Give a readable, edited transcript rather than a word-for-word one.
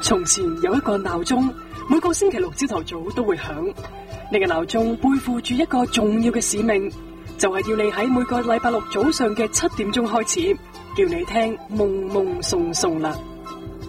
從前有一個鬧鐘，每個星期六朝頭早都會響。呢個鬧鐘背負住一個重要嘅使命，就係要你喺每個禮拜六早上嘅7點鐘開始，叫你聽夢夢送送啦。